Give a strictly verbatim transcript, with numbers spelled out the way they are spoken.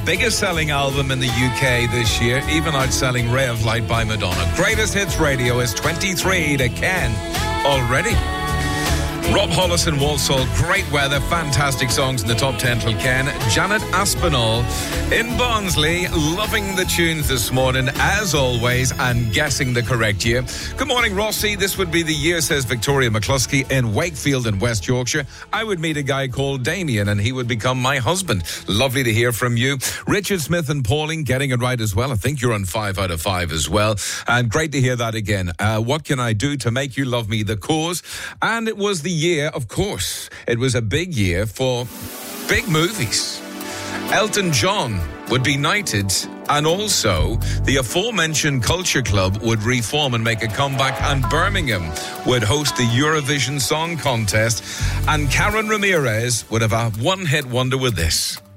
Biggest selling album in the U K this year, even outselling Ray of Light by Madonna. Greatest Hits Radio is twenty-three to Ken already. Rob Hollis and Walsall, great weather, fantastic songs in the top ten till Ken. Janet Aspinall in Barnsley, loving the tunes this morning, as always, and guessing the correct year. Good morning, Rossi. This would be the year, says Victoria McCluskey, in Wakefield in West Yorkshire. I would meet a guy called Damien, and he would become my husband. Lovely to hear from you. Richard Smith and Pauline getting it right as well. I think you're on five out of five as well. And great to hear that again. Uh, what can I do to make you love me? The Cause. And it was the year, of course, it was a big year for big movies. Elton John would be knighted, and also the aforementioned Culture Club would reform and make a comeback, and Birmingham would host the Eurovision Song Contest, and Karen Ramirez would have a one-hit wonder with this.